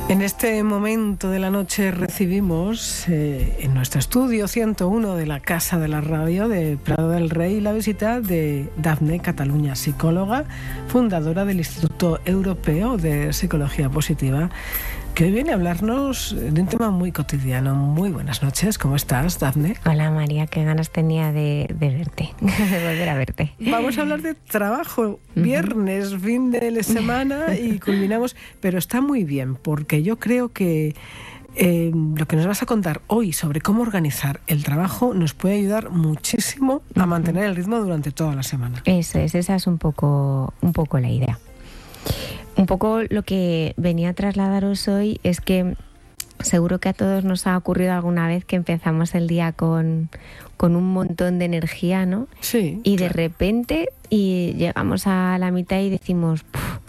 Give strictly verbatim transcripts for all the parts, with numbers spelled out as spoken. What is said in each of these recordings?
En este momento de la noche recibimos eh, en nuestro estudio ciento uno de la Casa de la Radio de Prado del Rey la visita de Dafne Cataluña, psicóloga, fundadora del Instituto Europeo de Psicología Positiva, que hoy viene a hablarnos de un tema muy cotidiano. Muy buenas noches, ¿cómo estás, Dafne? Hola, María, qué ganas tenía de, de verte, de volver a verte. Vamos a hablar de trabajo, viernes, uh-huh. fin de semana y culminamos, pero está muy bien, porque yo creo que eh, lo que nos vas a contar hoy sobre cómo organizar el trabajo nos puede ayudar muchísimo a mantener el ritmo durante toda la semana. Eso es, esa es un poco, un poco la idea. Un poco lo que venía a trasladaros hoy es que seguro que a todos nos ha ocurrido alguna vez que empezamos el día con, con un montón de energía, ¿no? Sí. Y claro. de repente y llegamos a la mitad y decimos,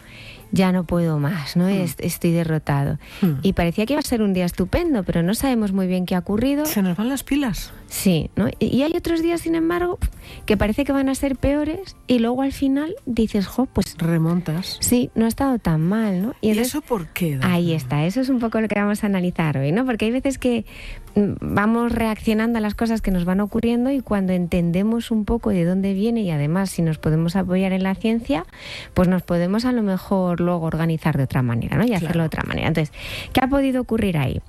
ya no puedo más, ¿no? Mm. Estoy derrotado. Mm. Y parecía que iba a ser un día estupendo, pero no sabemos muy bien qué ha ocurrido. Se nos van las pilas. Sí, ¿no? Y hay otros días, sin embargo, que parece que van a ser peores y luego al final dices, jo, pues... remontas. Sí, no ha estado tan mal, ¿no? ¿Y, entonces, ¿y eso por qué? Dani? Ahí está, eso es un poco lo que vamos a analizar hoy, ¿no? Porque hay veces que vamos reaccionando a las cosas que nos van ocurriendo y cuando entendemos un poco de dónde viene y además si nos podemos apoyar en la ciencia, pues nos podemos a lo mejor luego organizar de otra manera, ¿no? Y hacerlo claro. de otra manera. Entonces, ¿qué ha podido ocurrir ahí?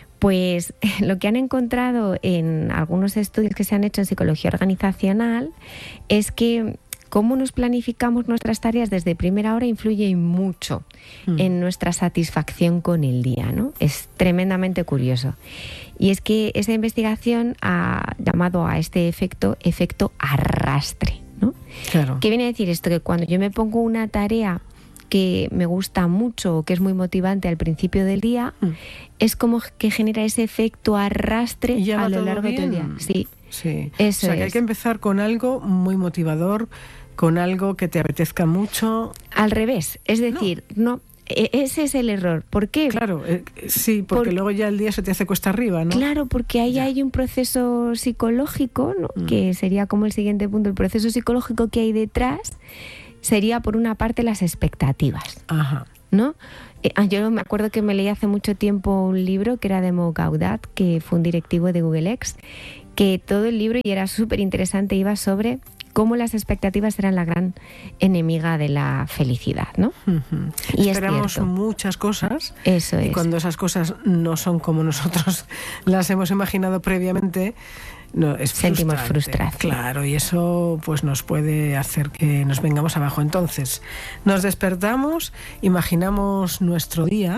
Pues lo que han encontrado en algunos estudios que se han hecho en psicología organizacional es que cómo nos planificamos nuestras tareas desde primera hora influye mucho mm. en nuestra satisfacción con el día, ¿no? Es tremendamente curioso. Y es que esa investigación ha llamado a este efecto efecto arrastre, ¿no? Claro. ¿Qué viene a decir esto? Que cuando yo me pongo una tarea que me gusta mucho o que es muy motivante al principio del día, mm. es como que genera ese efecto arrastre a lo largo del día. Sí, sí. Eso o sea, que es. hay que empezar con algo muy motivador, con algo que te apetezca mucho. Al revés, es decir, no, no ese es el error. ¿Por qué? Claro, eh, sí, porque Por... luego ya el día se te hace cuesta arriba, ¿no? Claro, porque ahí ya. hay un proceso psicológico, ¿no? Mm. que sería como el siguiente punto, el proceso psicológico que hay detrás. Sería, por una parte, las expectativas. Ajá. ¿No? Eh, yo me acuerdo que me leí hace mucho tiempo un libro que era de Mo Gaudat, que fue un directivo de Google X, que todo el libro, y era súper interesante, iba sobre cómo las expectativas eran la gran enemiga de la felicidad, ¿no? Uh-huh. Y esperamos muchas cosas. Eso es. Y cuando esas cosas no son como nosotros las hemos imaginado previamente, no, es sentimos frustrante. frustración. Claro, y eso pues nos puede hacer que nos vengamos abajo. Entonces, nos despertamos, imaginamos nuestro día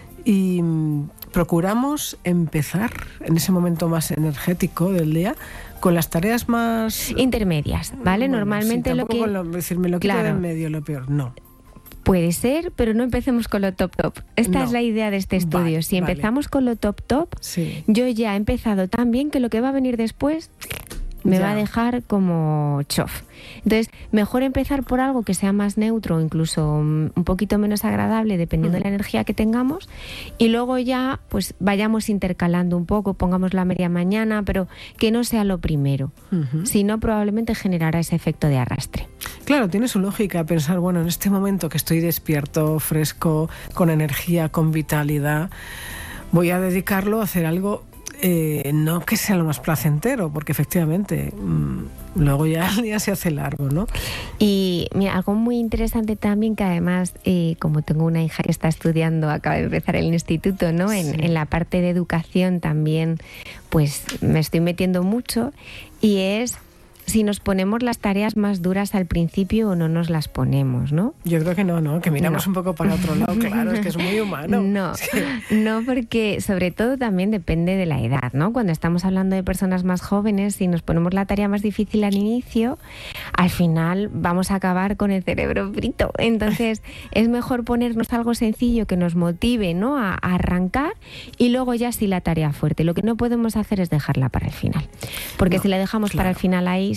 y procuramos empezar en ese momento más energético del día con las tareas más intermedias, ¿vale? Bueno, Normalmente sí, lo que lo, decir, me lo quito claro. del medio, lo peor, no. Puede ser, pero no empecemos con lo top top. Esta no. es la idea de este estudio. Vale, si empezamos vale. con lo top top, sí. yo ya he empezado tan bien que lo que va a venir después me ya. va a dejar como chof. Entonces, mejor empezar por algo que sea más neutro, incluso un poquito menos agradable, dependiendo uh-huh. de la energía que tengamos, y luego ya pues vayamos intercalando un poco, pongamos la media mañana, pero que no sea lo primero. Uh-huh. Si no, probablemente generará ese efecto de arrastre. Claro, tiene su lógica pensar, bueno, en este momento que estoy despierto, fresco, con energía, con vitalidad, voy a dedicarlo a hacer algo Eh, no que sea lo más placentero, porque efectivamente mmm, luego ya el día se hace largo, ¿no? Y mira, algo muy interesante también, que además, eh, como tengo una hija que está estudiando, acaba de empezar el instituto, ¿no? En, sí. en la parte de educación también, pues me estoy metiendo mucho, y es si nos ponemos las tareas más duras al principio o no nos las ponemos, ¿no? Yo creo que no, ¿no? Que miramos no. un poco para otro lado, claro, es que es muy humano. No, es que... no, porque sobre todo también depende de la edad, ¿no? Cuando estamos hablando de personas más jóvenes, si nos ponemos la tarea más difícil al inicio, al final vamos a acabar con el cerebro frito. Entonces, es mejor ponernos algo sencillo que nos motive, ¿no? A, a arrancar, y luego ya sí la tarea fuerte. Lo que no podemos hacer es dejarla para el final. Porque no, si la dejamos claro. para el final ahí,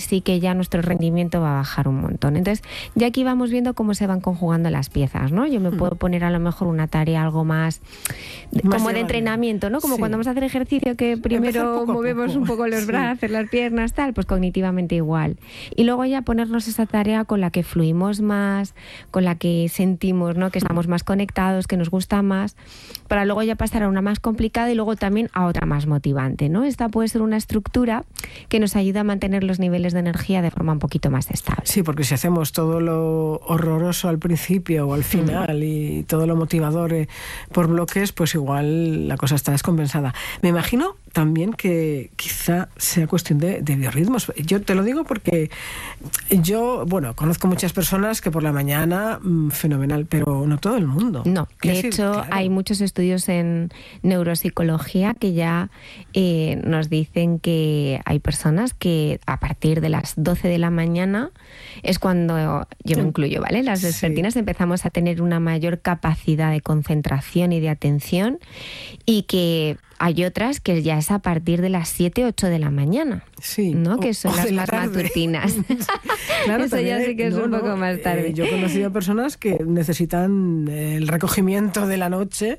sí que ya nuestro rendimiento va a bajar un montón. Entonces, ya aquí vamos viendo cómo se van conjugando las piezas, ¿no? Yo me mm. puedo poner a lo mejor una tarea algo más, de, más como de, de entrenamiento, ¿no? Como sí. cuando vamos a hacer ejercicio que primero movemos poco. un poco los brazos, sí. las piernas, tal, pues cognitivamente igual. Y luego ya ponernos esa tarea con la que fluimos más, con la que sentimos, ¿no? Que estamos más conectados, que nos gusta más, para luego ya pasar a una más complicada y luego también a otra más motivante, ¿no? Esta puede ser una estructura que nos ayuda a mantener los niveles de energía de forma un poquito más estable. Sí, porque si hacemos todo lo horroroso al principio o al final mm. y todo lo motivador eh, por bloques, pues igual la cosa está descompensada. Me imagino también que quizá sea cuestión de, de biorritmos. Yo te lo digo porque yo, bueno, conozco muchas personas que por la mañana, mmm, fenomenal, pero no todo el mundo. No, de hecho decir, claro. hay muchos estudios en neuropsicología que ya eh, nos dicen que hay personas que a partir de las doce de la mañana es cuando, yo me incluyo, ¿vale? Las vespertinas sí. empezamos a tener una mayor capacidad de concentración y de atención, y que hay otras que ya es a partir de las siete, ocho de la mañana, sí. ¿no? Que son o, o las la más tarde. matutinas. Claro, eso también, ya sí que es no, un poco no, más tarde. Eh, yo he conocido personas que necesitan el recogimiento de la noche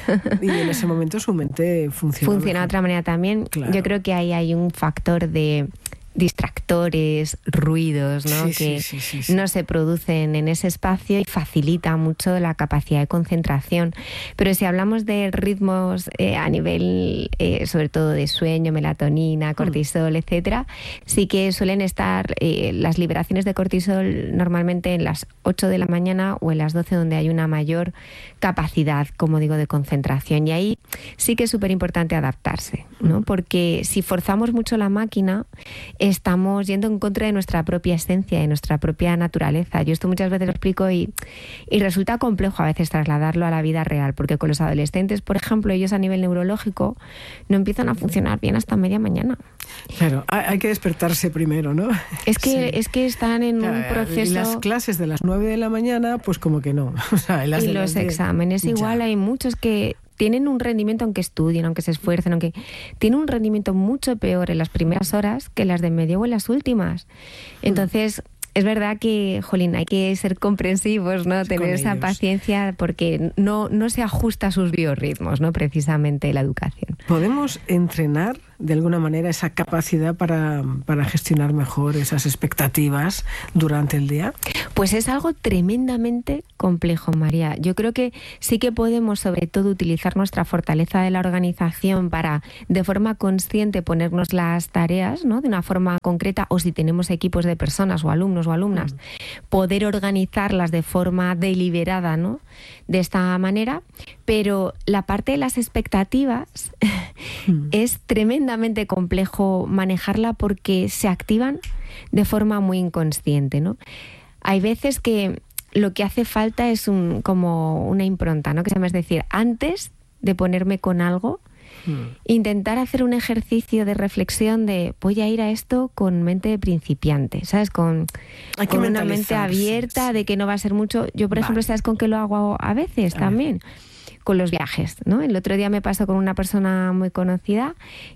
y en ese momento su mente funciona. Funciona mejor. de otra manera también. Claro. Yo creo que ahí hay un factor de distractores, ruidos, ¿no? Sí, que sí, sí, sí, sí. no se producen en ese espacio y facilita mucho la capacidad de concentración. Pero si hablamos de ritmos eh, a nivel, eh, sobre todo de sueño, melatonina, cortisol, mm. etcétera, sí que suelen estar eh, las liberaciones de cortisol normalmente en las ocho de la mañana o en las doce, donde hay una mayor capacidad, como digo, de concentración. Y ahí sí que es súper importante adaptarse, ¿no? Mm. Porque si forzamos mucho la máquina, estamos yendo en contra de nuestra propia esencia, de nuestra propia naturaleza. Yo esto muchas veces lo explico y, y resulta complejo a veces trasladarlo a la vida real, porque con los adolescentes, por ejemplo, ellos a nivel neurológico no empiezan a funcionar bien hasta media mañana. Claro, hay que despertarse primero, ¿no? Es que, sí. es que están en claro, un proceso... Y las clases de las nueve de la mañana, pues como que no. O sea, las y de los las exámenes diez. igual, ya. Hay muchos que tienen un rendimiento, aunque estudien, aunque se esfuercen, aunque tienen un rendimiento mucho peor en las primeras horas que las de medio o en las últimas. Entonces, es verdad que, jolín, hay que ser comprensivos, ¿no? Tener esa paciencia, porque no, no se ajusta a sus biorritmos, ¿no? Precisamente la educación. ¿Podemos entrenar de alguna manera esa capacidad para, para gestionar mejor esas expectativas durante el día? Pues es algo tremendamente complejo, María. Yo creo que sí que podemos, sobre todo, utilizar nuestra fortaleza de la organización para, de forma consciente, ponernos las tareas, ¿no? De una forma concreta, o si tenemos equipos de personas o alumnos o alumnas, mm. poder organizarlas de forma deliberada, ¿no? De esta manera. Pero la parte de las expectativas mm. es tremendamente complejo manejarla, porque se activan de forma muy inconsciente, ¿no? Hay veces que lo que hace falta es un, como una impronta, ¿no? Que se llama, es decir, antes de ponerme con algo, hmm. intentar hacer un ejercicio de reflexión de voy a ir a esto con mente de principiante, ¿sabes? Con, con una mente abierta, sí. de que no va a ser mucho. Yo, por vale. ejemplo, ¿sabes con qué lo hago a veces a también? Ver. Con los viajes, ¿no? El otro día me pasó con una persona muy conocida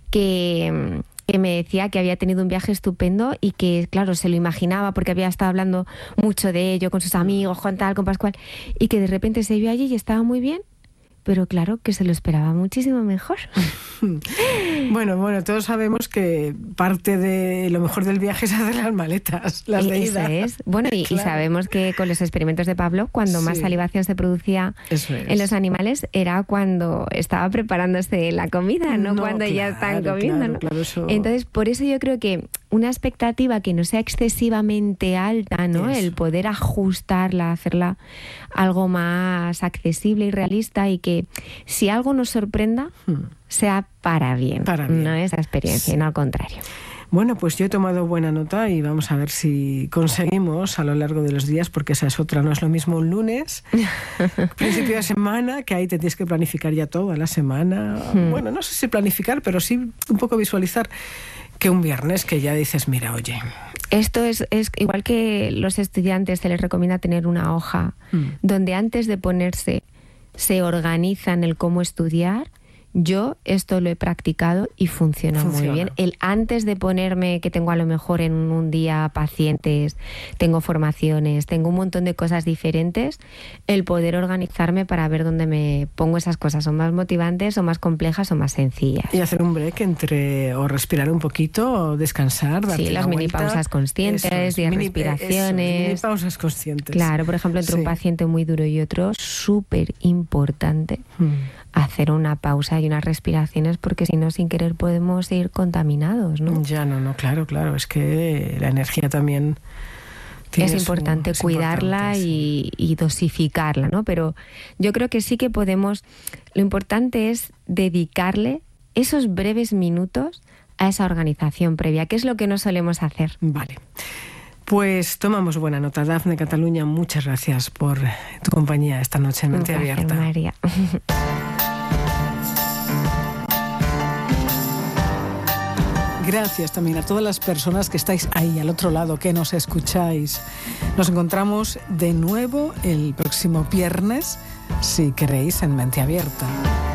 que... que me decía que había tenido un viaje estupendo y que, claro, se lo imaginaba porque había estado hablando mucho de ello con sus amigos, con tal, con Pascual, y que de repente se vio allí y estaba muy bien, pero claro, que se lo esperaba muchísimo mejor. Bueno, bueno, todos sabemos que parte de lo mejor del viaje es hacer las maletas, las de ida. Eso es. Bueno, y, claro. y sabemos que con los experimentos de Pavlov, cuando sí. más salivación se producía es. en los animales, era cuando estaba preparándose la comida, no, no cuando claro, ya están comiendo. Claro, ¿no? claro, eso... Entonces, por eso yo creo que una expectativa que no sea excesivamente alta, ¿no? Eso. El poder ajustarla, hacerla algo más accesible y realista, y que si algo nos sorprenda, hmm. sea para bien, para bien, no esa experiencia, sí. no al contrario. Bueno, pues yo he tomado buena nota y vamos a ver si conseguimos a lo largo de los días, porque esa es otra, no es lo mismo un lunes, principio de semana, que ahí te tienes que planificar ya toda la semana. Hmm. Bueno, no sé si planificar, pero sí un poco visualizar, que un viernes que ya dices, mira, oye... Esto es, es igual que los estudiantes se les recomienda tener una hoja hmm. donde antes de ponerse se organizan el cómo estudiar. yo esto lo he practicado y funciona, funciona muy bien. El antes de ponerme, que tengo a lo mejor en un día pacientes, tengo formaciones, tengo un montón de cosas diferentes, el poder organizarme para ver dónde me pongo esas cosas, son más motivantes o más complejas o más sencillas. Y hacer un break entre, o respirar un poquito, o descansar, darte sí, las la mini vuelta. pausas conscientes, es, diez mini, respiraciones. Eso, mini pausas conscientes. Claro, por ejemplo, entre sí. un paciente muy duro y otro, súper importante hmm. hacer una pausa y unas respiraciones, porque si no, sin querer podemos ir contaminados, ¿no? Ya, no, no, claro, claro, es que la energía también es importante su, es cuidarla importante, y, sí. y dosificarla, ¿no? Pero yo creo que sí que podemos, lo importante es dedicarle esos breves minutos a esa organización previa, que es lo que no solemos hacer. Vale. Pues tomamos buena nota. Dafne Cataluña, muchas gracias por tu compañía esta noche en Mente Un placer, Abierta. María. Gracias también a todas las personas que estáis ahí al otro lado, que nos escucháis. Nos encontramos de nuevo el próximo viernes, si queréis, en Mente Abierta.